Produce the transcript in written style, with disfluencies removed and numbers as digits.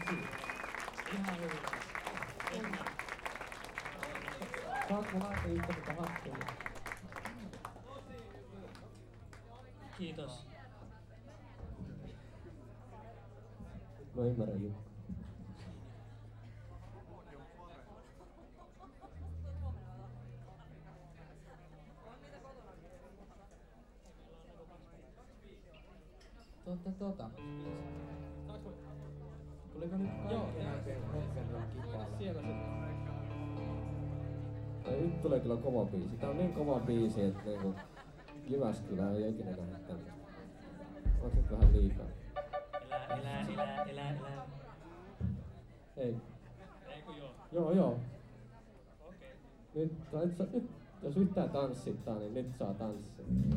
siinä. Ihan hyvin. Saatko laittaa yhtä mitä hattua? Kiitos. Mä ymmärrän Jukka. Tuliko nyt kaikki näiden rock'n'roll kipalla? Siellä se. Nyt tulee kyllä kova biisi. Tää on niin kova biisi, että niinku Jyväskylä ei ikinä nähdä tämmöstä. On sit vähän liikaa. Elää. Ei. Eikö joo? Joo. Okei. Nyt, jos yhtään tanssittaa, niin nyt saa tanssia.